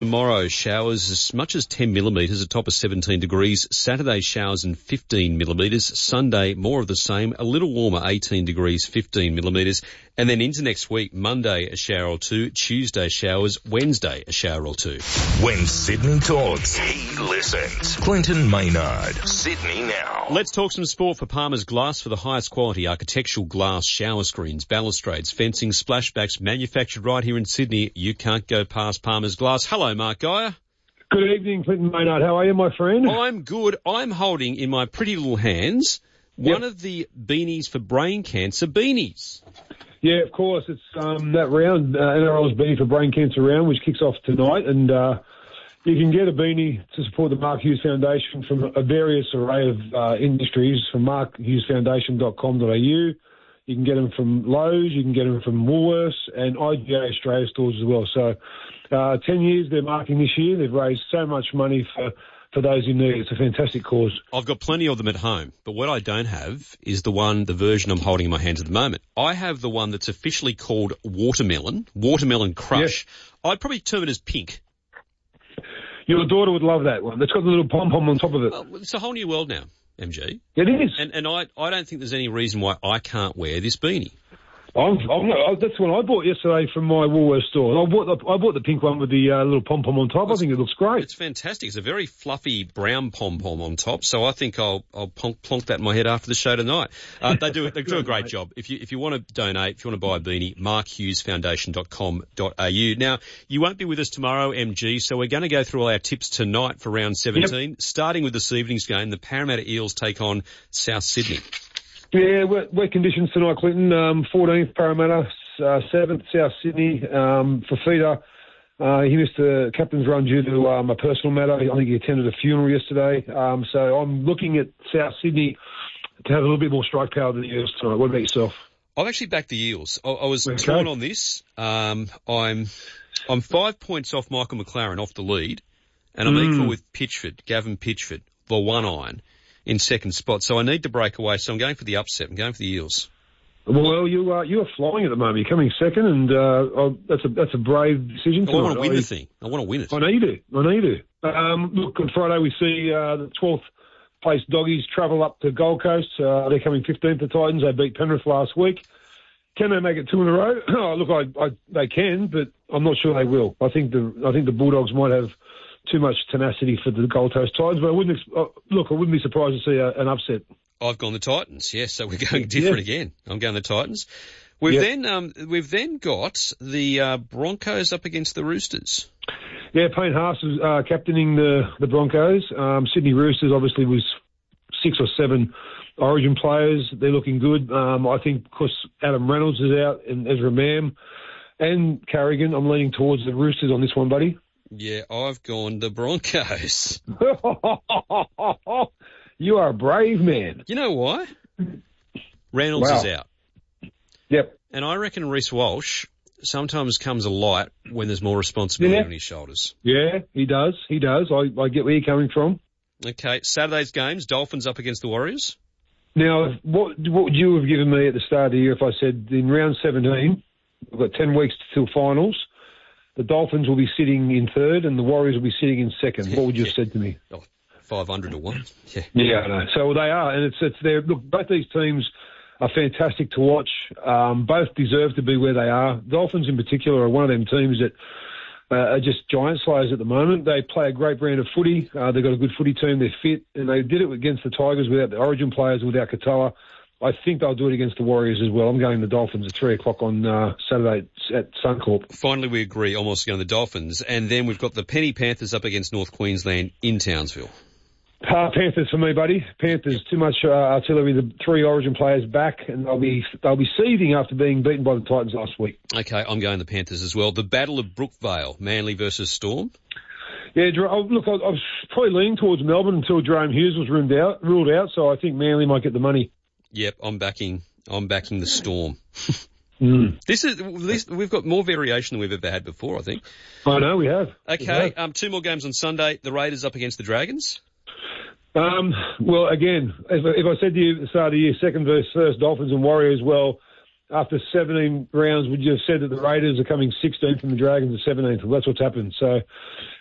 Tomorrow, showers as much as 10 millimetres, a top of 17 degrees. Saturday, showers and 15 millimetres. Sunday, more of the same, a little warmer, 18 degrees, 15 millimetres. And then into next week, Monday, a shower or two. Tuesday, showers. Wednesday, a shower or two. When Sydney talks, he listens. Clinton Maynard, Sydney Now. Let's talk some sport for Palmer's Glass for the highest quality architectural glass, shower screens, balustrades, fencing, splashbacks, manufactured right here in Sydney. You can't go past Palmer's Glass. Hello, Mark Geyer. Good evening, Clinton Maynard. How are you, my friend? I'm good. I'm holding in my pretty little hands one of the beanies for brain cancer beanies. Yeah, of course. It's that round, NRL's Beanie for Brain Cancer round, which kicks off tonight. And you can get a beanie to support the Mark Hughes Foundation from a various array of industries, from markhughesfoundation.com.au. You can get them from Lowe's, you can get them from Woolworths and IGA Australia stores as well. So 10 years they're marking this year. They've raised so much money for those in need. It's a fantastic cause. I've got plenty of them at home, but what I don't have is the version I'm holding in my hands at the moment. I have the one that's officially called Watermelon Crush. Yeah. I'd probably term it as pink. Your daughter would love that one. It's got the little pom-pom on top of it. Well, it's a whole new world now, MG. It is. And I don't think there's any reason why I can't wear this beanie. That's one I bought yesterday from my Woolworths store. I bought the pink one with the little pom-pom on top. I think it looks great. It's fantastic. It's a very fluffy brown pom-pom on top, so I think I'll plonk that in my head after the show tonight. They do a great job. If you want to donate, if you want to buy a beanie, markhughesfoundation.com.au. Now, you won't be with us tomorrow, MG, so we're going to go through all our tips tonight for round 17, starting with this evening's game. The Parramatta Eels take on South Sydney. Yeah, wet conditions tonight, Clinton. 14th Parramatta, 7th South Sydney. Fafita, he missed the captain's run due to a personal matter. I think he attended a funeral yesterday. So I'm looking at South Sydney to have a little bit more strike power than the Eels tonight. What about yourself? I've actually backed the Eels. I was torn on this. I'm 5 points off Michael McLaren off the lead, and I'm equal with Gavin Pitchford, the one iron, in second spot. So I need to break away. So I'm going for the upset. I'm going for the Eels. Well, you are flying at the moment. You're coming second, and that's a brave decision. I want to win the thing. I want to win it. I know you do. Look, on Friday we see the 12th place Doggies travel up to Gold Coast. They're coming 15th. The Titans. They beat Penrith last week. Can they make it 2 in a row? They can, but I'm not sure they will. I think the Bulldogs might have too much tenacity for the Gold Coast Titans, but I wouldn't be surprised to see an upset. I've gone the Titans, yes, so we're going different again. I'm going the Titans. We've then got the Broncos up against the Roosters. Yeah, Payne Haas is captaining the Broncos. Sydney Roosters obviously was 6 or 7 Origin players. They're looking good. I think because Adam Reynolds is out and Ezra Mam and Carrigan, I'm leaning towards the Roosters on this one, buddy. Yeah, I've gone the Broncos. You are a brave man. You know why? Reynolds is out. Yep. And I reckon Reece Walsh sometimes comes alight when there's more responsibility on his shoulders. Yeah, he does. I get where you're coming from. Okay, Saturday's games, Dolphins up against the Warriors. Now, what would you have given me at the start of the year if I said in round 17, we've got 10 weeks till finals, the Dolphins will be sitting in third and the Warriors will be sitting in second? What would you have said to me? 500 to 1. Yeah, I know. So they are, and it's there. Look, both these teams are fantastic to watch. Both deserve to be where they are. Dolphins in particular are one of them teams that are just giant slayers at the moment. They play a great brand of footy. They've got a good footy team. They're fit, and they did it against the Tigers without the Origin players, without Katoa. I think they'll do it against the Warriors as well. I'm going the Dolphins at 3 o'clock on Saturday at Suncorp. Finally, we agree, almost going the Dolphins. And then we've got the Penny Panthers up against North Queensland in Townsville. Panthers for me, buddy. Panthers, too much artillery. The 3 Origin players back, and they'll be seething after being beaten by the Titans last week. Okay, I'm going the Panthers as well. The Battle of Brookvale, Manly versus Storm. Yeah, look, I was probably leaning towards Melbourne until Jerome Hughes was ruled out, so I think Manly might get the money. Yep, I'm backing the Storm. We've got more variation than we've ever had before, I think. I know, we have. Okay, 2 more games on Sunday. The Raiders up against the Dragons. Well, again, if I said to you at the start of the year, second versus first, Dolphins and Warriors, well, after 17 rounds, would you have said that the Raiders are coming 16th and the Dragons are 17th? Well, that's what's happened. So